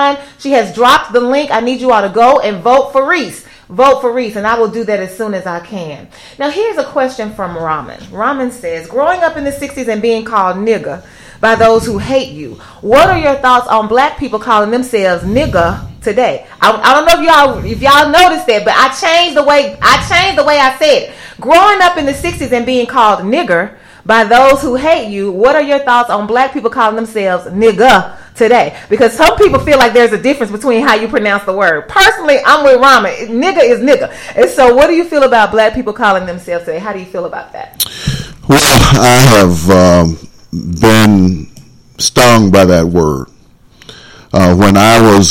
online. She has dropped the link. I need you all to go and vote for Reese. Vote for Reese, and I will do that as soon as I can. Now, here's a question from Ramen. Ramen says, growing up in the 60s and being called nigga by those who hate you, what are your thoughts on black people calling themselves nigga today? I don't know if y'all noticed that, but I changed the way I said it. Growing up in the 60s and being called nigger by those who hate you, what are your thoughts on black people calling themselves nigga today? Because some people feel like there's a difference between how you pronounce the word. Personally, I'm with Ramen. Nigga is nigga. And so what do you feel about black people calling themselves today? How do you feel about that? Well, I have been stung by that word. When I was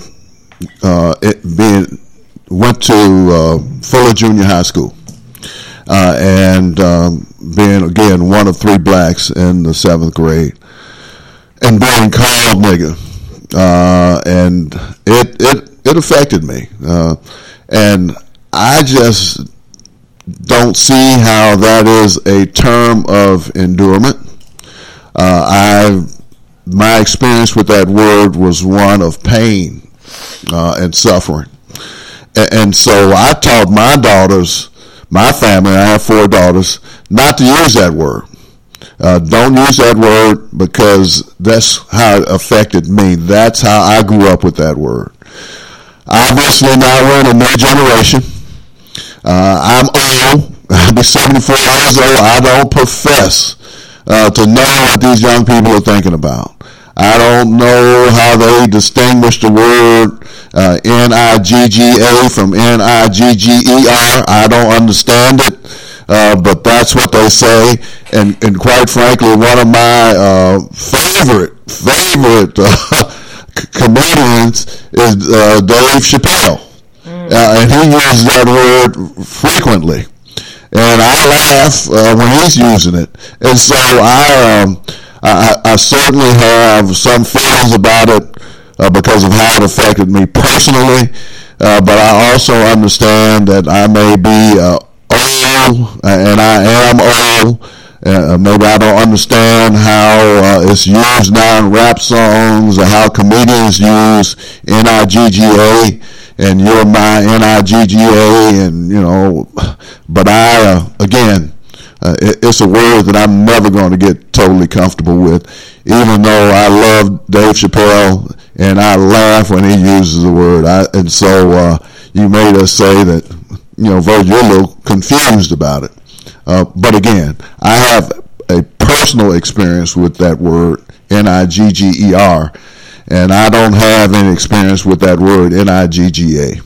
went to Fuller Junior High School, and being, again, one of three blacks in the 7th grade, and being called nigga, and it affected me, and I just don't see how that is a term of endurement. My experience with that word was one of pain and suffering, and so I taught my daughters, my family, I have 4 daughters, not to use that word. Don't use that word, because that's how it affected me. That's how I grew up with that word. Obviously, now we're in a new generation. I'm old. I'll be 74 years old. I don't profess to know what these young people are thinking about. I don't know how they distinguish the word N-I-G-G-A from N-I-G-G-E-R. I don't understand it, but that's what they say. And quite frankly, one of my favorite comedians is Dave Chappelle. And he uses that word frequently. And I laugh when he's using it. And so I certainly have some feelings about it because of how it affected me personally. But I also understand that I may be old, and I am old. Maybe I don't understand how it's used now in rap songs, or how comedians use N-I-G-G-A, and you're my N-I-G-G-A, and, you know, but it's a word that I'm never going to get totally comfortable with, even though I love Dave Chappelle, and I laugh when he uses the word. And so you made us say that, you know, Virg, you're a little confused about it. But again, I have a personal experience with that word, N-I-G-G-E-R, and I don't have any experience with that word, N-I-G-G-A.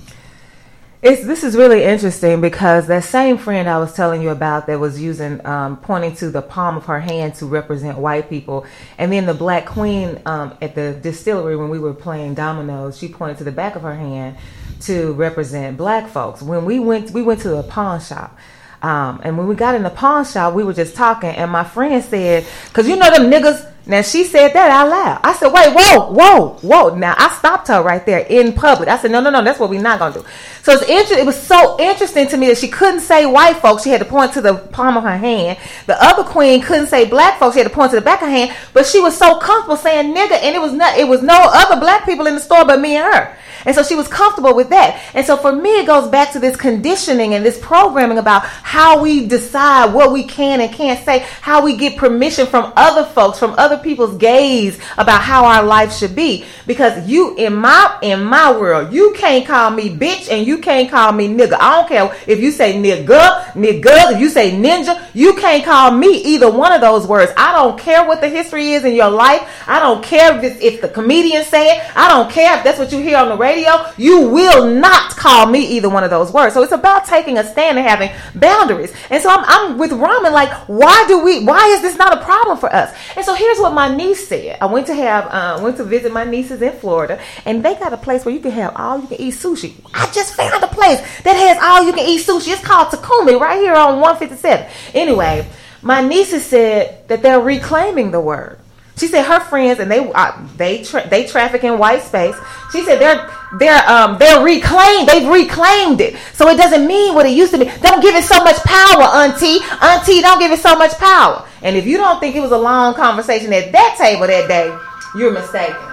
This is really interesting, because that same friend I was telling you about that was using, pointing to the palm of her hand to represent white people, and then the Black Queen at the distillery when we were playing dominoes, she pointed to the back of her hand to represent black folks. When we went to a pawn shop. And when we got in the pawn shop, we were just talking, and my friend said, because you know them niggas, now she said that out loud. I said, wait, whoa. Now I stopped her right there in public. I said, no, that's what we're not going to do. So it was so interesting to me that she couldn't say white folks. She had to point to the palm of her hand. The other queen couldn't say black folks. She had to point to the back of her hand. But she was so comfortable saying nigga, and it was no other black people in the store but me and her. And so she was comfortable with that. And so for me, it goes back to this conditioning and this programming about how we decide what we can and can't say, how we get permission from other folks, from other people's gaze about how our life should be. Because you, in my world, you can't call me bitch and you can't call me nigga. I don't care if you say nigga, if you say ninja, you can't call me either one of those words. I don't care what the history is in your life. I don't care if the comedian say it. I don't care if that's what you hear on the radio. You will not call me either one of those words. So it's about taking a stand and having boundaries. And so I'm with Ramen, like, why is this not a problem for us? And so here's what my niece said. I went to visit my nieces in Florida, and they got a place where you can have all you can eat sushi. I just found a place that has all you can eat sushi. It's called Takumi right here on 157. Anyway, my nieces said that they're reclaiming the word. She said her friends, and they traffic in white space. She said they're reclaimed. They've reclaimed it, so it doesn't mean what it used to be. Don't give it so much power, auntie. Auntie, don't give it so much power. And if you don't think it was a long conversation at that table that day, you're mistaken.